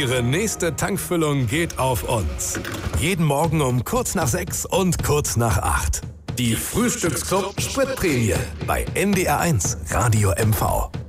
Ihre nächste Tankfüllung geht auf uns. Jeden Morgen um kurz nach 6 und kurz nach 8. Die Frühstücksclub Spritprämie bei NDR1 Radio MV.